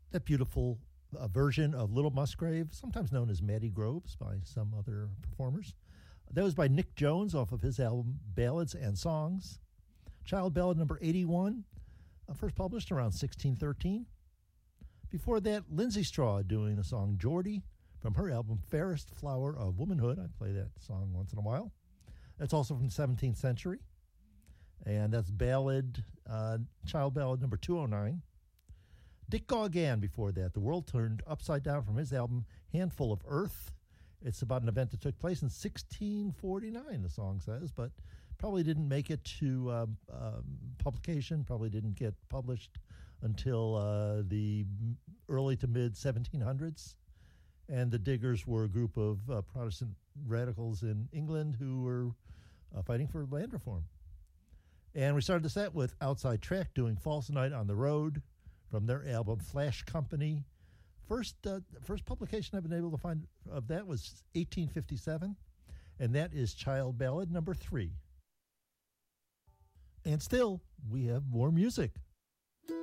That beautiful version of Little Musgrave, sometimes known as Matty Groves by some other performers. That was by Nick Jones off of his album Ballads and Songs. Child Ballad number 81, first published around 1613. Before that, Lindsay Straw doing the song Geordie from her album Fairest Flower of Womanhood. I play that song once in a while. That's also from the 17th century. And that's ballad, Child Ballad number 209. Dick Gauguin before that, The World Turned Upside Down from his album Handful of Earth. It's about an event that took place in 1649, the song says, but probably didn't make it to publication, probably didn't get published until the early to mid 1700s. And the Diggers were a group of Protestant radicals in England who were fighting for land reform. And we started the set with Outside Track doing False Night on the Road from their album Flash Company. First publication I've been able to find of that was 1857, and that is Child Ballad number 3. And still, we have more music.